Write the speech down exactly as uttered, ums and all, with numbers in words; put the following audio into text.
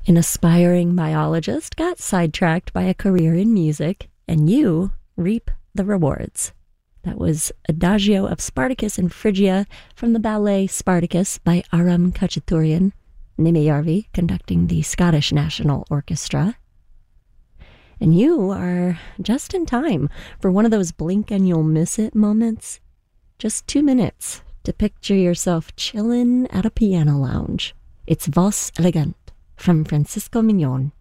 An aspiring biologist got sidetracked by a career in music, and you reap the rewards. That was Adagio of Spartacus and Phrygia from the ballet Spartacus by Aram Khachaturian, Nimijärvi conducting the Scottish National Orchestra. And you are just in time for one of those blink and you'll miss it moments. Just two minutes to picture yourself chillin' at a piano lounge. It's Vos Elegant from Francisco Mignon.